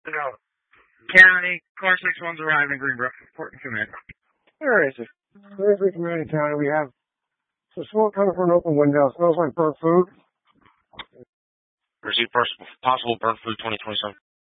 No. County, car 61's arriving in Greenbrook. Report and command. Where is it? Grizzly Community County, we have some smoke coming from an open window. Smells like burnt food. Receive possible burnt food 2027.